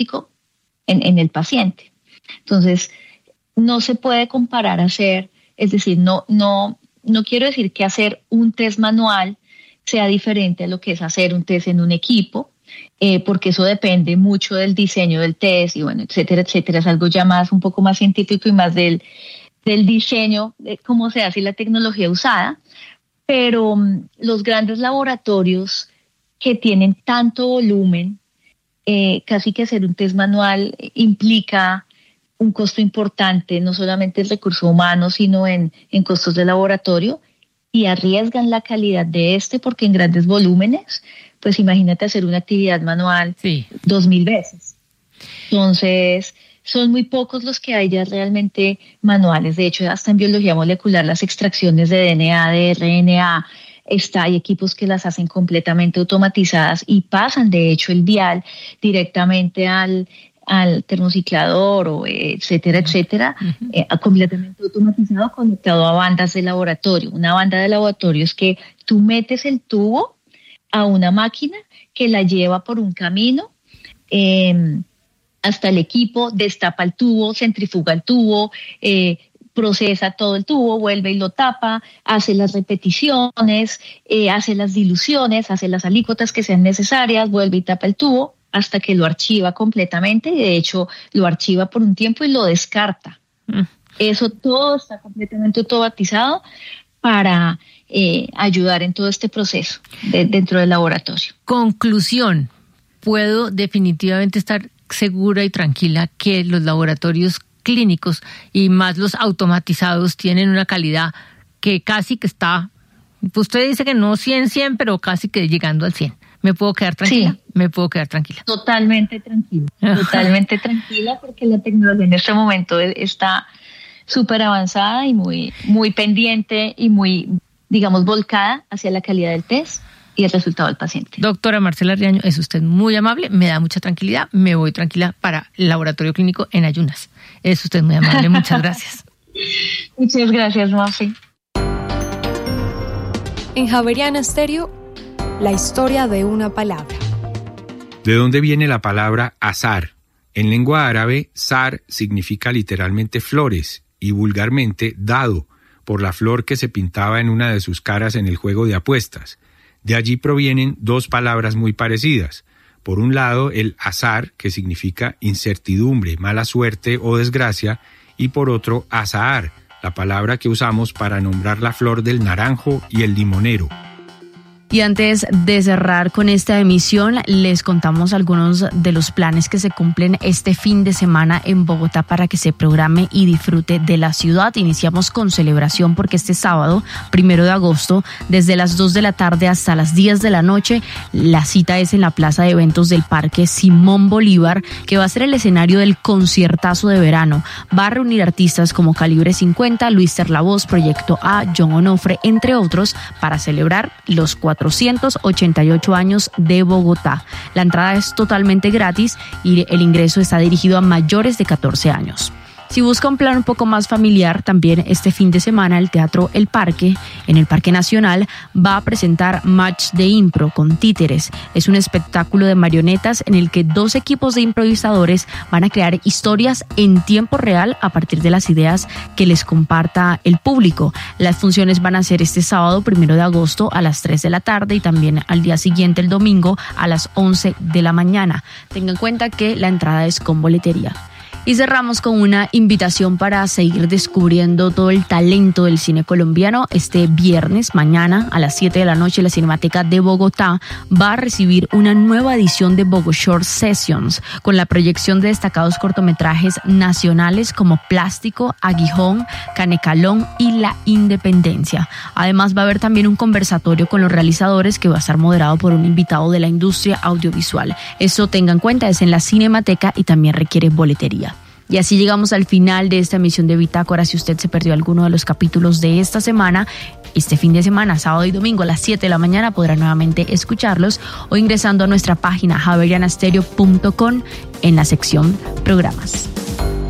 diagnóstico en el paciente. Entonces, no se puede comparar es decir, no quiero decir que hacer un test manual sea diferente a lo que es hacer un test en un equipo, porque eso depende mucho del diseño del test y bueno, etcétera, etcétera. Es algo ya un poco más científico y más del diseño, de cómo se hace y la tecnología usada. Pero los grandes laboratorios que tienen tanto volumen, casi que hacer un test manual implica un costo importante, no solamente el recurso humano, sino en costos de laboratorio, y arriesgan la calidad de porque en grandes volúmenes, pues imagínate hacer una actividad manual 2,000 veces. Entonces, son muy pocos los que hay ya realmente manuales. De hecho, hasta en biología molecular, las extracciones de DNA, de RNA, hay equipos que las hacen completamente automatizadas y pasan, de hecho, el vial directamente al termociclador o etcétera, etcétera, completamente automatizado, conectado a bandas de laboratorio. Una banda de laboratorio es que tú metes el tubo a una máquina que la lleva por un camino hasta el equipo, destapa el tubo, centrifuga el tubo, procesa todo el tubo, vuelve y lo tapa, hace las repeticiones, hace las diluciones, hace las alícuotas que sean necesarias, vuelve y tapa el tubo hasta que lo archiva completamente, y de hecho lo archiva por un tiempo y lo descarta. Eso todo está completamente automatizado para ayudar en todo este proceso dentro del laboratorio. Conclusión, puedo definitivamente estar segura y tranquila que los laboratorios clínicos y más los automatizados tienen una calidad que casi que está, usted dice que no 100, pero casi que llegando al 100. ¿Me puedo quedar tranquila? Sí. Me puedo quedar tranquila. Totalmente tranquila, porque la tecnología en este momento está súper avanzada y muy, muy pendiente y muy, digamos, volcada hacia la calidad del test y el resultado del paciente. Doctora Marcela Riaño, es usted muy amable, me da mucha tranquilidad, me voy tranquila para el laboratorio clínico en ayunas. Es usted muy amable, muchas gracias. Muchas gracias, Mafi. En Javeriana Stereo, la historia de una palabra. ¿De dónde viene la palabra azar? En lengua árabe, zar significa literalmente flores y vulgarmente dado, por la flor que se pintaba en una de sus caras en el juego de apuestas. De allí provienen dos palabras muy parecidas. Por un lado, el azar, que significa incertidumbre, mala suerte o desgracia, y por otro, azahar, la palabra que usamos para nombrar la flor del naranjo y el limonero. Y antes de cerrar con esta emisión, les contamos algunos de los planes que se cumplen este fin de semana en Bogotá para que se programe y disfrute de la ciudad. Iniciamos con celebración porque este sábado, 1 de agosto, desde las 2 de la tarde hasta las 10 de la noche, la cita es en la plaza de eventos del Parque Simón Bolívar, que va a ser el escenario del conciertazo de verano. Va a reunir artistas como Calibre 50, Luis Terlavoz, Proyecto A, John Onofre, entre otros, para celebrar los 488 años de Bogotá. La entrada es totalmente gratis y el ingreso está dirigido a mayores de 14 años. Si busca un plan un poco más familiar, también este fin de semana el Teatro El Parque, en el Parque Nacional, va a presentar Match de Impro con títeres. Es un espectáculo de marionetas en el que 2 equipos de improvisadores van a crear historias en tiempo real a partir de las ideas que les comparta el público. Las funciones van a ser este sábado 1 de agosto a las 3 de la tarde y también al día siguiente, el domingo, a las 11 de la mañana. Tengan en cuenta que la entrada es con boletería. Y cerramos con una invitación para seguir descubriendo todo el talento del cine colombiano. Este viernes, mañana, a las 7 de la noche, la Cinemateca de Bogotá va a recibir una nueva edición de Bogo Short Sessions, con la proyección de destacados cortometrajes nacionales como Plástico, Aguijón, Canecalón y La Independencia. Además, va a haber también un conversatorio con los realizadores que va a estar moderado por un invitado de la industria audiovisual. Eso, tengan en cuenta, es en la Cinemateca y también requiere boletería. Y así llegamos al final de esta emisión de Bitácora. Si usted se perdió alguno de los capítulos de esta semana, este fin de semana, sábado y domingo a las 7 de la mañana, podrá nuevamente escucharlos o ingresando a nuestra página javerianastereo.com en la sección Programas.